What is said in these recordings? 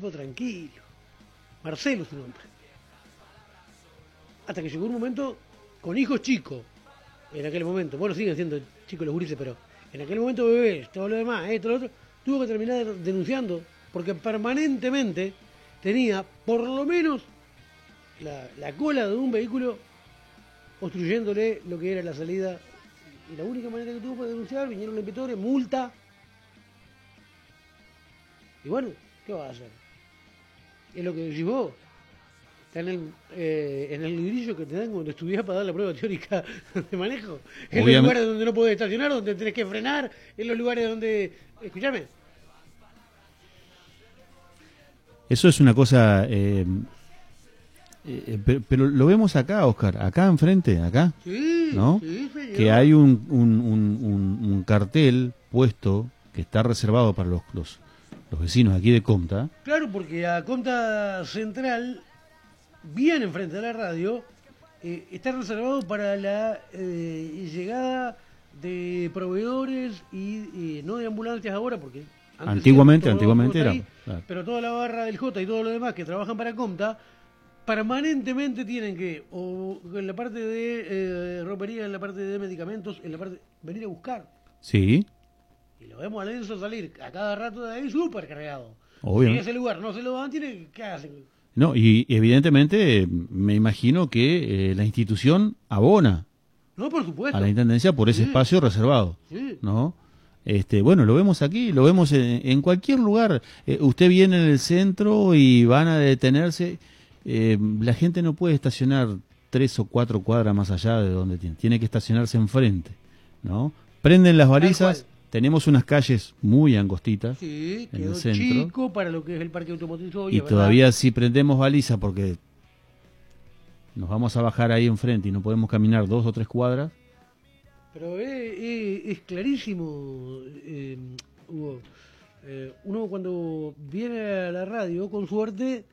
tipo tranquilo. Marcelo es su nombre. Hasta que llegó un momento con hijos chicos. En aquel momento, bueno, siguen siendo chicos los gurises, pero en aquel momento bebés, todo lo demás, esto, lo otro, tuvo que terminar denunciando, porque permanentemente tenía por lo menos la cola de un vehículo obstruyéndole lo que era la salida. Y la única manera que tuvo fue denunciar, vinieron los inspectores, multa. Y bueno, ¿qué va a hacer? Es lo que decís vos. Está en el librillo que te dan cuando estudiás para dar la prueba teórica de manejo. En los lugares donde no podés estacionar, donde tenés que frenar, en los lugares donde... Escuchame. Eso es una cosa... pero lo vemos acá, Oscar, acá enfrente, acá, Sí, ¿no? Sí, que hay un cartel puesto que está reservado para los vecinos aquí de Comta. Claro, porque a Comta Central, bien enfrente de la radio, está reservado para la llegada de proveedores y no de ambulancias ahora, porque antiguamente era ahí, claro. Pero toda la barra del J y todo lo demás que trabajan para Comta permanentemente tienen que, o en la parte de ropería, en la parte de medicamentos, en la parte venir a buscar. Sí. Y lo vemos a Lenzo salir a cada rato de ahí súper cargado. Obvio. Si en ese lugar no se lo dan, ¿qué hacen? No, y evidentemente me imagino que la institución abona no, por supuesto. a la Intendencia por ese espacio reservado. Sí. ¿No? Bueno, lo vemos aquí, lo vemos en cualquier lugar. Usted viene en el centro y van a detenerse. La gente no puede estacionar 3 o 4 cuadras más allá de donde tiene que estacionarse enfrente, ¿no? Prenden las balizas, tenemos unas calles muy angostitas en el centro. Chico para lo que es el parque automotriz hoy, y ¿verdad? todavía si prendemos baliza porque nos vamos a bajar ahí enfrente y no podemos caminar 2 o 3 cuadras. Pero es clarísimo, Hugo. Uno cuando viene a la radio, con suerte,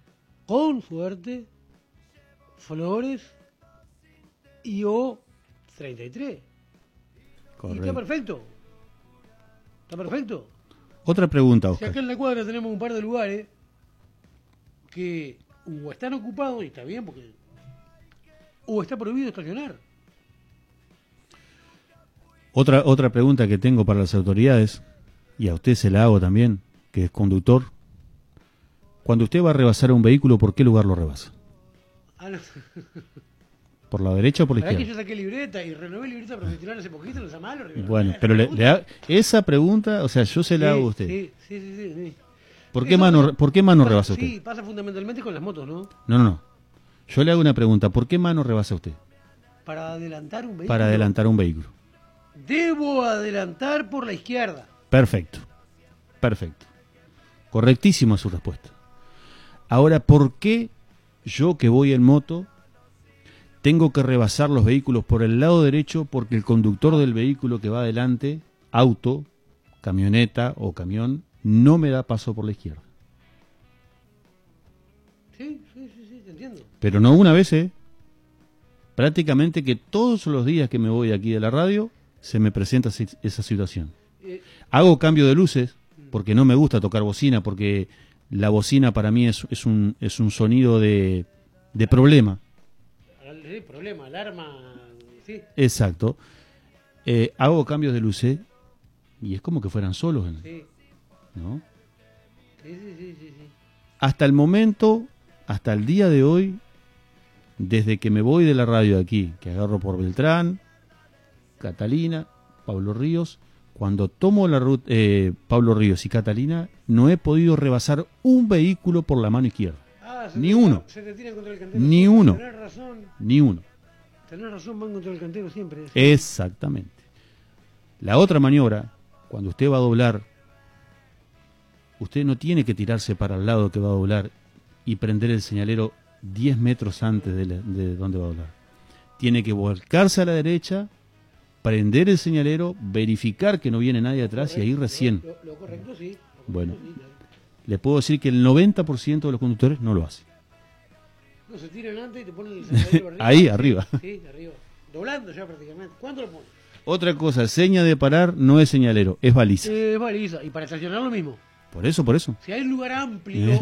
Flores y O33. Correcto. Y está perfecto. Está perfecto. Otra pregunta, Si Oscar. acá en la cuadra tenemos un par de lugares que o están ocupados, y está bien, porque o está prohibido estacionar. Otra pregunta que tengo para las autoridades, y a usted se la hago también, que es conductor. Cuando usted va a rebasar un vehículo, ¿por qué lugar lo rebasa? No. ¿Por la derecha o por la ¿Sabés izquierda? que yo saqué libreta y renové libreta profesional hace poquito? ¿No es malo? Bueno, pero esa pregunta, o sea, yo se la hago a usted. Sí. ¿Por qué mano rebasa usted? Sí, pasa fundamentalmente con las motos, ¿no? No. Yo le hago una pregunta. ¿Por qué mano rebasa usted? Para adelantar un vehículo. Para adelantar un vehículo. Debo adelantar por la izquierda. Perfecto. Correctísima su respuesta. Ahora, ¿por qué yo que voy en moto tengo que rebasar los vehículos por el lado derecho porque el conductor del vehículo que va adelante, auto, camioneta o camión, no me da paso por la izquierda? Sí, te entiendo. Pero no una vez, prácticamente que todos los días que me voy aquí de la radio se me presenta esa situación. Hago cambio de luces porque no me gusta tocar bocina, porque la bocina para mí es un sonido de problema. Problema, alarma, sí. Exacto. Hago cambios de luces y es como que fueran solos, Sí. ¿no? Sí. Hasta el momento, hasta el día de hoy, desde que me voy de la radio aquí, que agarro por Beltrán, Catalina, Pablo Ríos, cuando tomo la ruta Pablo Ríos y Catalina, no he podido rebasar un vehículo por la mano izquierda. Ni uno. Se te tiran contra el cantero. Ni uno. Tenés razón. Ni uno. Tenés razón, van contra el cantero siempre. Exactamente. La otra maniobra, cuando usted va a doblar, usted no tiene que tirarse para el lado que va a doblar y prender el señalero 10 metros antes de donde va a doblar. Tiene que volcarse a la derecha, prender el señalero, verificar que no viene nadie atrás correcto, y ahí recién. Lo correcto, sí. Bueno, le puedo decir que el 90% de los conductores no lo hace. No, se tiran antes y te ponen el señalero arriba. Ahí, arriba. Sí, arriba. Doblando ya prácticamente. ¿Cuánto lo ponen? Otra cosa, seña de parar no es señalero, es baliza. Es baliza. Y para estacionar lo mismo. Por eso. Si hay un lugar amplio